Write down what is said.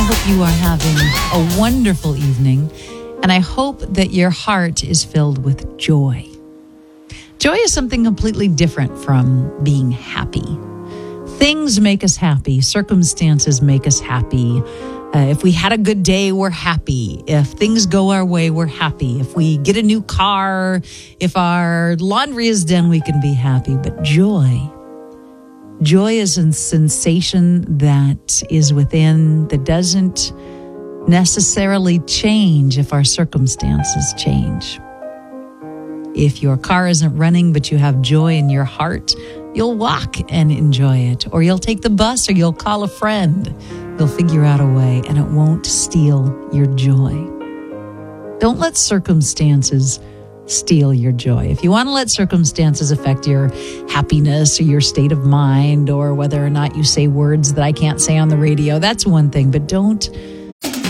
hope you are having a wonderful evening, and I hope that your heart is filled with joy. Joy is something completely different from being happy. Things make us happy. Circumstances make us happy. If we had a good day, we're happy. If things go our way, we're happy. If we get a new car, if our laundry is done, we can be happy. But joy is a sensation that is within, that doesn't necessarily change if our circumstances change. If your car isn't running, but you have joy in your heart, you'll walk and enjoy it. Or you'll take the bus, or you'll call a friend. You'll figure out a way, and it won't steal your joy. Don't let circumstances steal your joy. If you want to let circumstances affect your happiness or your state of mind, or whether or not you say words that I can't say on the radio, that's one thing. But don't